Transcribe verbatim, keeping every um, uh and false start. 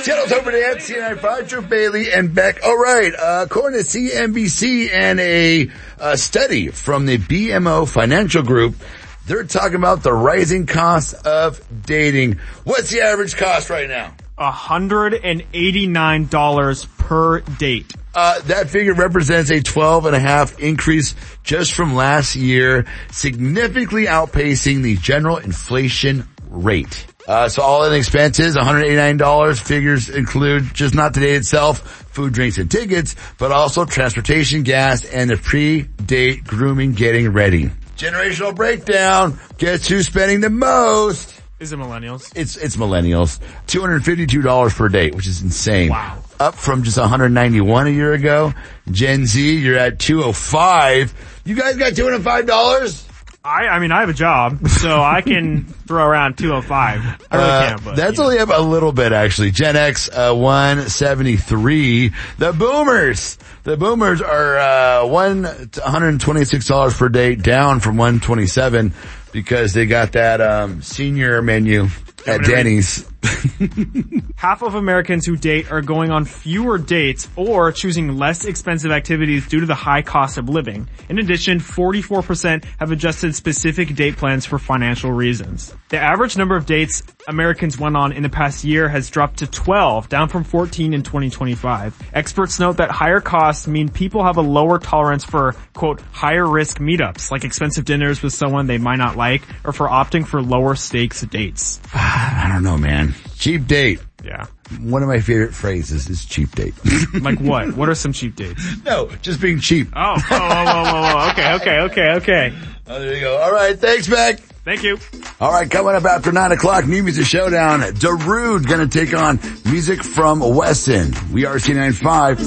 Channels over to N C ninety-five, Drew Bailey and Beck. All right, uh, according to C N B C and a, a study from the B M O Financial Group, they're talking about the rising cost of dating. What's the average cost right now? one hundred eighty-nine dollars per date. Uh, that figure represents a twelve and a half increase just from last year, significantly outpacing the general inflation rate. Uh, so all in expenses, one hundred eighty-nine dollars. Figures include just not the date itself, food, drinks, and tickets, but also transportation, gas, and the pre-date grooming getting ready. Generational breakdown. Guess who's spending the most? Is it millennials? It's, it's millennials. two hundred fifty-two dollars per date, which is insane. Wow. Up from just one hundred ninety-one dollars a year ago. Gen Z, you're at two hundred five dollars. You guys got two hundred five dollars? I, I mean, I have a job, so I can throw around two hundred five. I really uh, can't, but. That's you know. only up a little bit, actually. Gen X, uh, one hundred seventy-three. The boomers. The boomers are, uh, one hundred twenty-six dollars per date, down from one hundred twenty-seven dollars because they got that, um, senior menu at Denny's. Half of Americans who date are going on fewer dates or choosing less expensive activities due to the high cost of living. In addition, forty-four percent have adjusted specific date plans for financial reasons. The average number of dates Americans went on in the past year has dropped to twelve, down from fourteen in twenty twenty-five. Experts note that higher costs mean people have a lower tolerance for, quote, higher risk meetups, like expensive dinners with someone they might not like, or for opting for lower stakes dates. I don't know, man. Cheap date. Yeah. One of my favorite phrases is cheap date. Like what? What are some cheap dates? No, just being cheap. Oh, oh, oh, oh, oh, oh. Okay, okay, okay, okay. Oh, there you go. All right. Thanks, Beck. Thank you. All right. Coming up after nine o'clock, New Music Showdown. Darude gonna take on music from Weston. We are C ninety-five.